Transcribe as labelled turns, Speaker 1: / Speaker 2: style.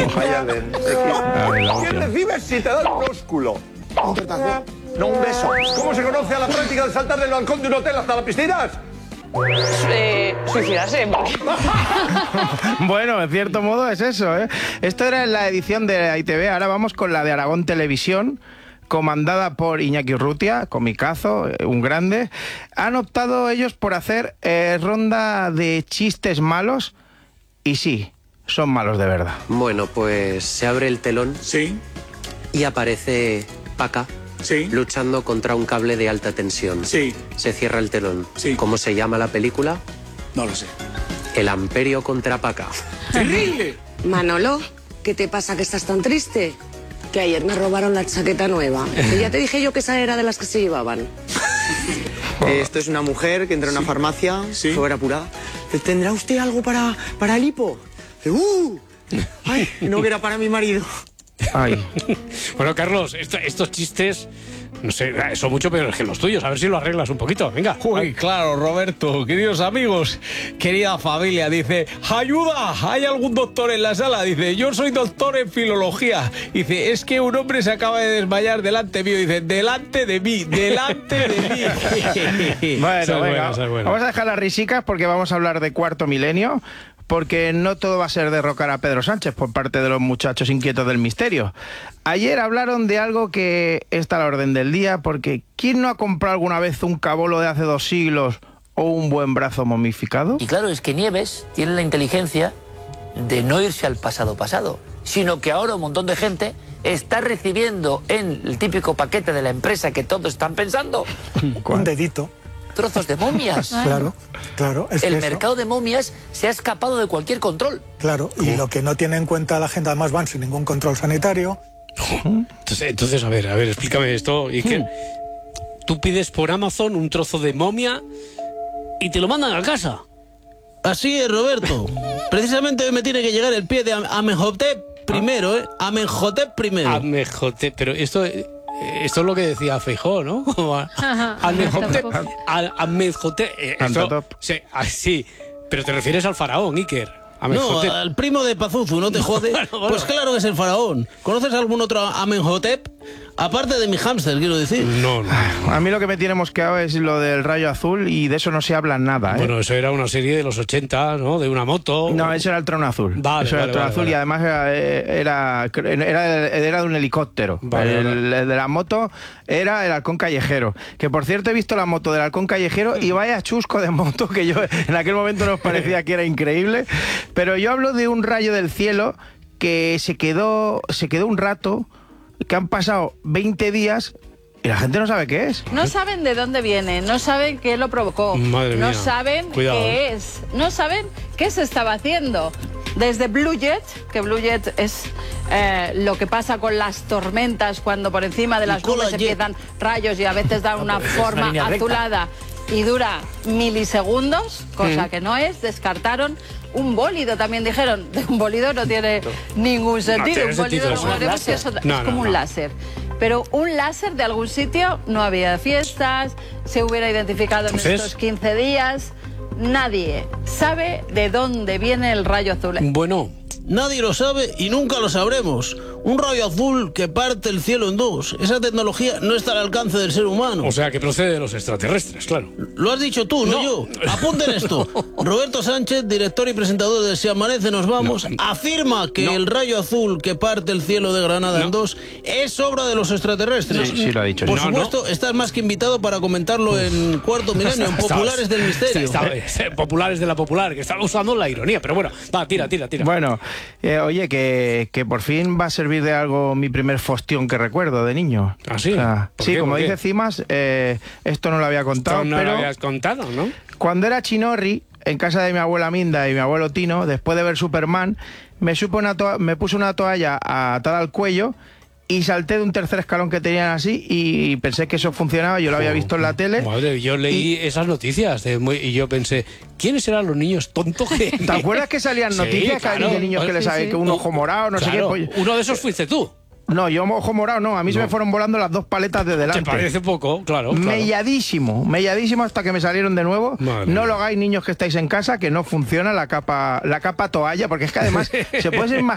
Speaker 1: Vaya ven. ¿Quién recibes si te dan un ósculo? No, un beso. ¿Cómo se conoce a la práctica de saltar del balcón de un hotel hasta las piscinas?
Speaker 2: Suicidarse.
Speaker 3: Bueno, en cierto modo es eso, ¿eh? Esto era en la edición de ITV, ahora vamos con la de Aragón Televisión, comandada por Iñaki Urrutia, comicazo, un grande. Han optado ellos por hacer ronda de chistes malos, y sí, son malos de verdad.
Speaker 4: Bueno, pues se abre el telón.
Speaker 5: Sí.
Speaker 4: Y aparece Paca.
Speaker 5: Sí.
Speaker 4: Luchando contra un cable de alta tensión.
Speaker 5: Sí.
Speaker 4: Se cierra el telón.
Speaker 5: Sí.
Speaker 4: ¿Cómo se llama la película?
Speaker 5: No lo sé.
Speaker 4: El Amperio contra Paca.
Speaker 5: ¡Terrible!
Speaker 2: Manolo, ¿qué te pasa que estás tan triste? Que ayer me robaron la chaqueta nueva. Y ya te dije yo que esa era de las que se llevaban.
Speaker 6: Esto es una mujer que entra a una farmacia,
Speaker 5: Sí.
Speaker 6: súper apurada. ¿Tendrá usted algo para el hipo? ¡Ay! No, que era para mi marido.
Speaker 3: Ay.
Speaker 7: Bueno, Carlos, estos chistes, no sé, son mucho peores que los tuyos. A ver si lo arreglas un poquito. Venga.
Speaker 8: Uy, claro, Roberto, queridos amigos, querida familia, dice, ¡ayuda! ¿Hay algún doctor en la sala? Dice, yo soy doctor en filología. Dice, es que un hombre se acaba de desmayar delante mío. Dice, delante de mí, delante de mí.
Speaker 3: Bueno, venga, vamos a dejar las risicas porque vamos a hablar de Cuarto Milenio, porque no todo va a ser derrocar a Pedro Sánchez por parte de los muchachos inquietos del misterio. Ayer hablaron de algo que está a la orden del día, porque ¿quién no ha comprado alguna vez un cabolo de hace 2 siglos o un buen brazo momificado?
Speaker 9: Y claro, es que Nieves tiene la inteligencia de no irse al pasado, sino que ahora un montón de gente está recibiendo en el típico paquete de la empresa que todos están pensando
Speaker 10: Un dedito.
Speaker 9: trozos de momias.
Speaker 10: Claro. Es
Speaker 9: El
Speaker 10: que eso,
Speaker 9: mercado de momias se ha escapado de cualquier control.
Speaker 10: claro, y lo que no tiene en cuenta la gente, además van sin ningún control sanitario.
Speaker 7: Entonces, a ver, explícame esto. Iker. Tú pides por Amazon un trozo de momia y te lo mandan a casa.
Speaker 8: Así es, Roberto. Precisamente me tiene que llegar el pie de Amenhotep primero, ¿eh? Amenhotep primero.
Speaker 7: Amenhotep, pero esto es lo que decía Feijóo, ¿no? Amenhotep. Amenhotep. Sí, pero te refieres al faraón, Iker.
Speaker 8: No,
Speaker 7: Amenhotep.
Speaker 8: al primo de Pazuzu, ¿no te jode?
Speaker 7: Bueno.
Speaker 8: Pues claro que es el faraón. ¿Conoces algún otro Amenhotep? Aparte de mi hámster, quiero decir.
Speaker 7: No.
Speaker 3: A mí lo que me tiene mosqueado es lo del rayo azul, y de eso no se habla nada, ¿eh?
Speaker 7: Bueno, eso era una serie de los 80, ¿no? De una moto.
Speaker 3: No, eso era el trono azul. Eso era el trono azul. Y además era de un helicóptero. El de la moto era el halcón callejero. Que por cierto he visto la moto del halcón callejero y vaya chusco de moto, que yo en aquel momento nos parecía que era increíble. Pero yo hablo de un rayo del cielo que se quedó un rato, que han pasado 20 días y la gente no sabe qué es.
Speaker 11: No saben de dónde viene, no saben qué lo provocó,
Speaker 7: Madre mía.
Speaker 11: no saben qué es, no saben qué se estaba haciendo. Desde Blue Jet, que Blue Jet es lo que pasa con las tormentas cuando por encima de las nubes empiezan rayos y a veces dan una forma azulada y dura milisegundos, cosa que no es, descartaron. Un bólido también dijeron, de un bólido no tiene ningún sentido, un bólido no sabemos si eso es como un láser. Pero un láser de algún sitio, no había fiestas, se hubiera identificado en estos 15 días, nadie sabe de dónde viene el rayo azul.
Speaker 8: Bueno, nadie lo sabe y nunca lo sabremos. Un rayo azul que parte el cielo en dos. Esa tecnología no está al alcance del ser humano.
Speaker 7: O sea, que procede de los extraterrestres, claro.
Speaker 8: Lo has dicho tú, no yo. Apunten esto. Roberto Sánchez, director y presentador de Si Amanece Nos Vamos, afirma que el rayo azul que parte el cielo de Granada en dos es obra de los extraterrestres.
Speaker 3: Sí, lo ha dicho.
Speaker 8: Por supuesto, estás más que invitado para comentarlo en Cuarto Milenio, en Populares del Misterio.
Speaker 7: Populares de la Popular, que estaba usando la ironía, pero bueno, va, tira.
Speaker 3: Bueno, oye, que por fin va a servir de algo mi primer fostión que recuerdo de niño.
Speaker 7: ¿Ah, sí?
Speaker 3: O sea, sí,
Speaker 7: ¿Por
Speaker 3: como
Speaker 7: qué?
Speaker 3: dice Cimas, esto no lo había contado,
Speaker 7: Esto no
Speaker 3: pero
Speaker 7: lo habías contado, ¿no?
Speaker 3: cuando era chinorri, en casa de mi abuela Minda y mi abuelo Tino, después de ver Superman, me puse una toalla atada al cuello y salté de un tercer escalón que tenían así y pensé que eso funcionaba, yo lo había visto en la tele.
Speaker 7: Madre, yo leí esas noticias y yo pensé, ¿quiénes eran los niños tontos que...?
Speaker 3: ¿Te acuerdas que salían noticias de niños que les había que un ojo morado, no sé qué? Pues,
Speaker 7: uno de esos fuiste tú.
Speaker 3: No, yo ojo morado no, a mí se me fueron volando las 2 paletas de delante.
Speaker 7: Te parece poco, claro.
Speaker 3: Melladísimo hasta que me salieron de nuevo. No lo hagáis, niños que estáis en casa, que no funciona la capa toalla, porque es que además se puede ser más